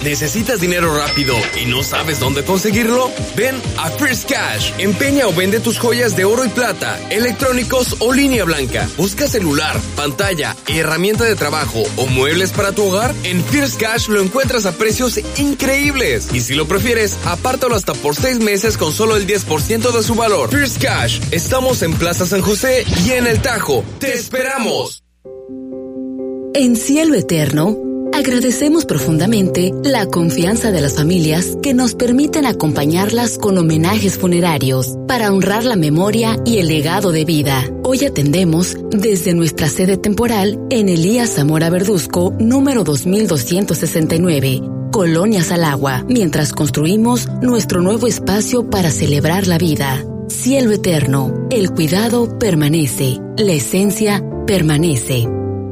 ¿Necesitas dinero rápido y no sabes dónde conseguirlo? Ven a First Cash. Empeña o vende tus joyas de oro y plata, electrónicos o línea blanca. Busca celular, pantalla, herramienta de trabajo o muebles para tu hogar. En First Cash lo encuentras a precios increíbles. Y si lo prefieres, apártalo hasta por 6 meses con solo el 10% de su valor. First Cash. Estamos en Plaza San José y en El Tajo. ¡Te esperamos! En Cielo Eterno, agradecemos profundamente la confianza de las familias que nos permiten acompañarlas con homenajes funerarios para honrar la memoria y el legado de vida. Hoy atendemos desde nuestra sede temporal en Elías Zamora Verduzco, número 2269, Colonia Salagua, mientras construimos nuestro nuevo espacio para celebrar la vida. Cielo Eterno, el cuidado permanece, la esencia permanece.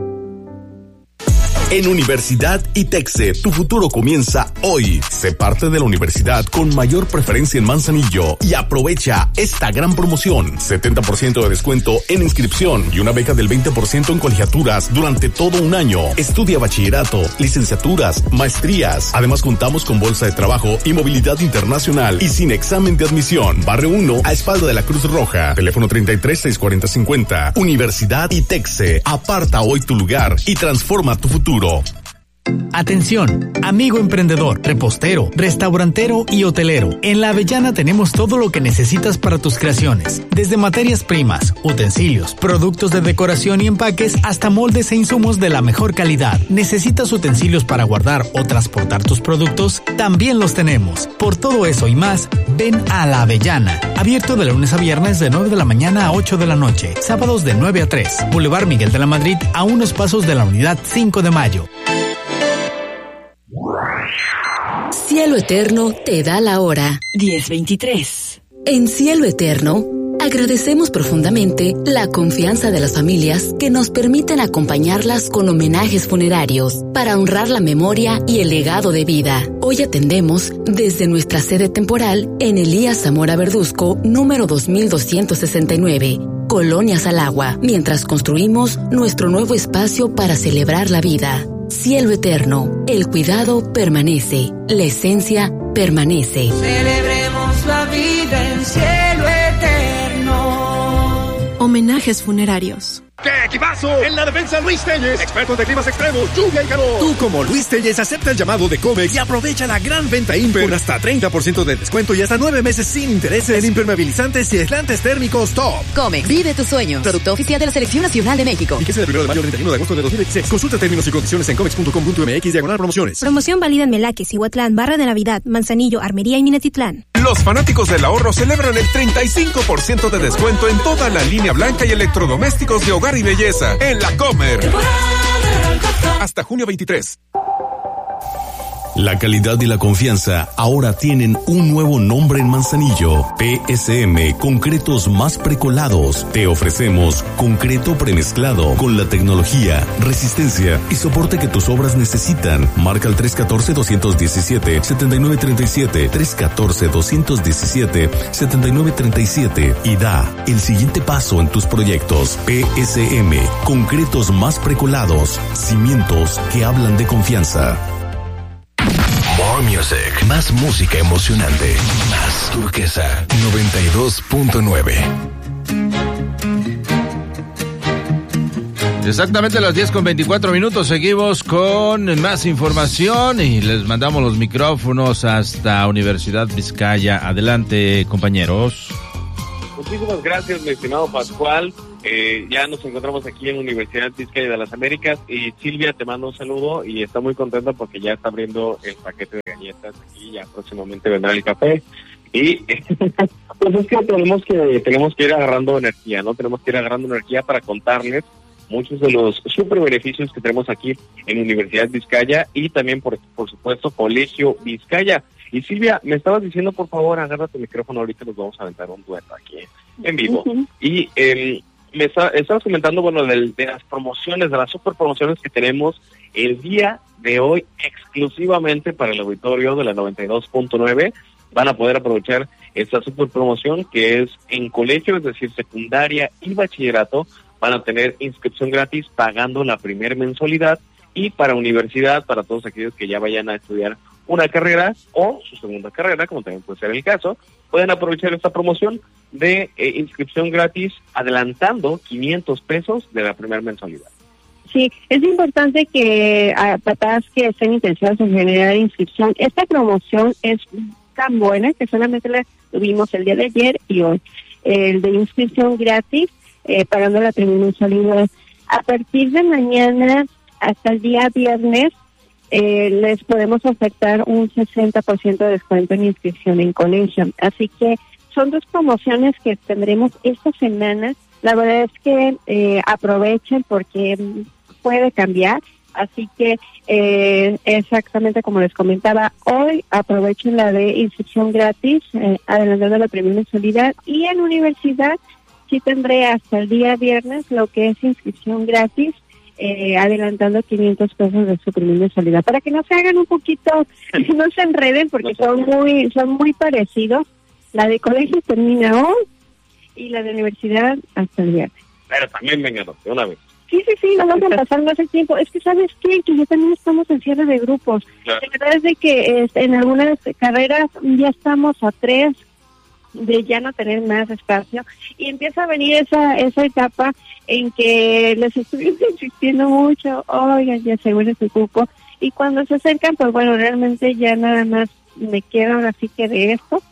En Universidad ITEXE, tu futuro comienza hoy. Sé parte de la universidad con mayor preferencia en Manzanillo y aprovecha esta gran promoción. 70% de descuento en inscripción y una beca del 20% en colegiaturas durante todo un año. Estudia bachillerato, licenciaturas, maestrías. Además contamos con bolsa de trabajo y movilidad internacional y sin examen de admisión. Barrio 1 a espalda de la Cruz Roja. Teléfono 33-640-50. Universidad ITEXE. Aparta hoy tu lugar y transforma tu futuro. Atención, amigo emprendedor, repostero, restaurantero y hotelero. En La Avellana tenemos todo lo que necesitas para tus creaciones. Desde materias primas, utensilios, productos de decoración y empaques, hasta moldes e insumos de la mejor calidad. ¿Necesitas utensilios para guardar o transportar tus productos? También los tenemos. Por todo eso y más, ven a La Avellana. Abierto de lunes a viernes de 9 de la mañana a 8 de la noche. Sábados de 9 a 3. Boulevard Miguel de la Madrid, a unos pasos de la unidad 5 de mayo. Cielo Eterno te da la hora. 10:23. En Cielo Eterno, agradecemos profundamente la confianza de las familias que nos permiten acompañarlas con homenajes funerarios para honrar la memoria y el legado de vida. Hoy atendemos desde nuestra sede temporal en Elías Zamora Verduzco, número 2269, Colonia Salagua, mientras construimos nuestro nuevo espacio para celebrar la vida. Cielo Eterno, el cuidado permanece, la esencia permanece. Celebremos la vida en Cielo Eterno. Homenajes funerarios. ¡Qué equipazo! En la defensa, Luis Telles, expertos de climas extremos, lluvia y calor. Tú, como Luis Telles, acepta el llamado de Comex y aprovecha la gran venta Imper con hasta 30% de descuento y hasta 9 meses sin intereses en impermeabilizantes y aislantes térmicos top. Comex, vive tus sueños. Producto oficial de la Selección Nacional de México. Fíjese del 1 de mayo al 31 de agosto de 2016. Consulta términos y condiciones en comex.com.mx/promociones. Promoción válida en Melaques, Iguatlán, Barra de Navidad, Manzanillo, Armería y Minatitlán. Los fanáticos del ahorro celebran el 35% de descuento en toda la línea blanca y electrodomésticos de hogar y belleza en La Comer. Hasta junio 23. La calidad y la confianza ahora tienen un nuevo nombre en Manzanillo. PSM Concretos Más Precolados. Te ofrecemos concreto premezclado con la tecnología, resistencia y soporte que tus obras necesitan. Marca al 314-217-7937, 314-217-7937 y da el siguiente paso en tus proyectos. PSM Concretos Más Precolados. Cimientos que hablan de confianza. More Music, más música emocionante, más Turquesa 92.9. Exactamente a las 10:24. Seguimos con más información y les mandamos los micrófonos hasta Universidad Vizcaya. Adelante, compañeros. Muchísimas gracias, mi estimado Pascual. Ya nos encontramos aquí en Universidad Vizcaya de las Américas y Silvia, te mando un saludo y está muy contenta porque ya está abriendo el paquete de galletas y ya próximamente vendrá el café y pues es que tenemos que ir agarrando energía, ¿no? Tenemos que ir agarrando energía para contarles muchos de los super beneficios que tenemos aquí en Universidad Vizcaya y también por supuesto Colegio Vizcaya. Y Silvia, me estabas diciendo, por favor, agarra tu micrófono, ahorita nos vamos a aventar un dueto aquí en vivo. Uh-huh. Y me estabas comentando, bueno, de las promociones, de las super promociones que tenemos el día de hoy exclusivamente para el auditorio de la 92.9. Van a poder aprovechar esta super promoción que es en colegio, es decir, secundaria y bachillerato. Van a tener inscripción gratis pagando la primer mensualidad y para universidad, para todos aquellos que ya vayan a estudiar una carrera o su segunda carrera, como también puede ser el caso, pueden aprovechar esta promoción de inscripción gratis adelantando 500 pesos de la primera mensualidad. Sí, es importante que a papás que estén interesados en generar inscripción, esta promoción es tan buena que solamente la tuvimos el día de ayer y hoy. El de inscripción gratis, pagando la primera mensualidad. A partir de mañana hasta el día viernes, les podemos ofertar un 60% de descuento en inscripción en colegio. Así que son dos promociones que tendremos esta semana. La verdad es que aprovechen porque puede cambiar. Así que exactamente como les comentaba, hoy aprovechen la de inscripción gratis, adelantando la primera mensualidad. Y en universidad sí tendré hasta el día viernes lo que es inscripción gratis, adelantando 500 pesos de su primera mensualidad. Para que no se hagan un poquito, no se enreden porque son muy parecidos. La de colegio termina hoy y la de universidad hasta el viernes. Pero también vengan de una vez. Sí, no vamos a pasar más el tiempo. Es que, ¿sabes qué? Que ya también estamos en cierre de grupos. Claro. La verdad es de que en algunas carreras ya estamos a 3 de ya no tener más espacio y empieza a venir esa etapa en que les estuvimos insistiendo mucho, oigan, ya aseguren su cupo, y cuando se acercan, pues bueno, realmente ya nada más me quedo así que de esto,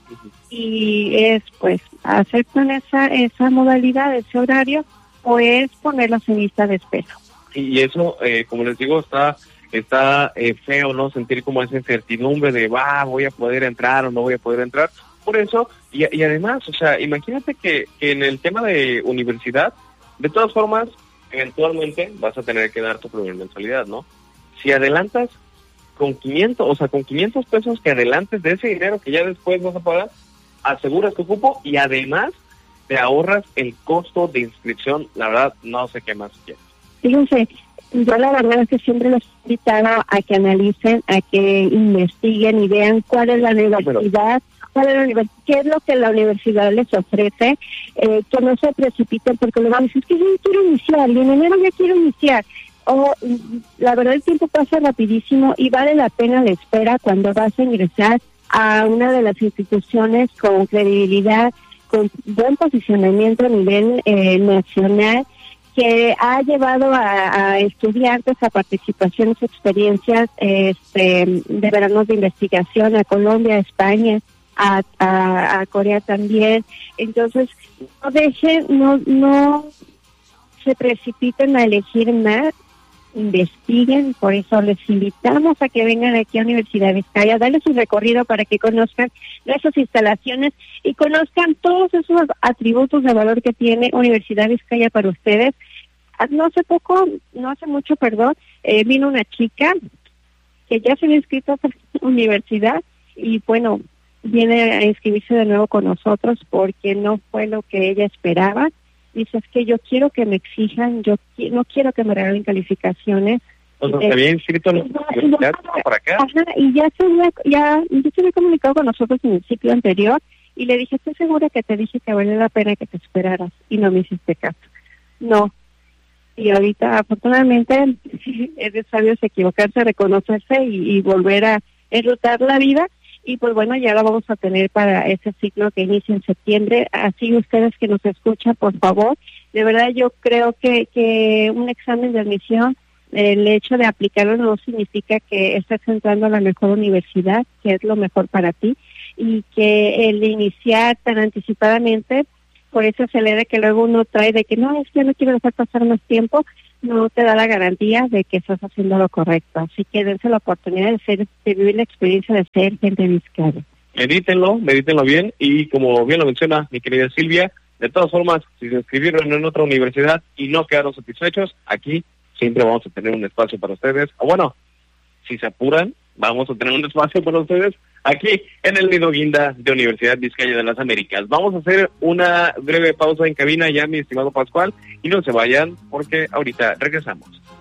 y es pues aceptan esa modalidad, ese horario, pues ponerlos en lista de espera. Y eso, como les digo, está feo, ¿no? Sentir como esa incertidumbre de, voy a poder entrar o no voy a poder entrar. Por eso, y además, o sea, imagínate que en el tema de universidad, de todas formas, eventualmente vas a tener que dar tu primera mensualidad, ¿no? Si adelantas con 500 pesos que adelantes de ese dinero que ya después vas a pagar, aseguras tu cupo y además te ahorras el costo de inscripción. La verdad, no sé qué más quieres. Fíjense, yo la verdad es que siempre los he invitado a que analicen, a que investiguen y vean cuál es la universidad, qué es lo que la universidad les ofrece, que no se precipiten porque luego dicen, es que yo quiero iniciar, y en enero ya quiero iniciar. La verdad el tiempo pasa rapidísimo y vale la pena la espera cuando vas a ingresar a una de las instituciones con credibilidad, con buen posicionamiento a nivel nacional, que ha llevado a estudiantes a participaciones, experiencias de veranos de investigación a Colombia, a España, a Corea también. Entonces, no se precipiten a elegir más, investiguen. Por eso les invitamos a que vengan aquí a Universidad Vizcaya, darles un recorrido para que conozcan nuestras instalaciones y conozcan todos esos atributos de valor que tiene Universidad Vizcaya para ustedes. No hace mucho, vino una chica que ya se había inscrito a la universidad y bueno, viene a inscribirse de nuevo con nosotros porque no fue lo que ella esperaba. Dice, es que yo quiero que me exijan, yo no quiero que me regalen calificaciones. O sea, ¿se había inscrito en la universidad para acá? Ajá, y ya se había comunicado con nosotros en el ciclo anterior y le dije, estoy segura que te dije que valía la pena que te esperaras y no me hiciste caso. No. Y ahorita, afortunadamente, es de sabios equivocarse, reconocerse y volver a enrutar la vida. Y pues bueno, ya lo vamos a tener para ese ciclo que inicia en septiembre. Así ustedes que nos escuchan, por favor, de verdad yo creo que un examen de admisión, el hecho de aplicarlo no significa que estés entrando a la mejor universidad, que es lo mejor para ti, y que el iniciar tan anticipadamente, por eso se le da que luego uno trae de que no, es que no quiero dejar pasar más tiempo, no te da la garantía de que estás haciendo lo correcto. Así que dense la oportunidad de vivir la experiencia de ser gente Vizcaya. Medítenlo bien y como bien lo menciona mi querida Silvia, de todas formas, si se inscribieron en otra universidad y no quedaron satisfechos, aquí siempre vamos a tener un espacio para ustedes. O bueno, si se apuran, vamos a tener un espacio para ustedes aquí en el Nido Guinda de Universidad Vizcaya de las Américas. Vamos a hacer una breve pausa en cabina ya, mi estimado Pascual, y no se vayan porque ahorita regresamos.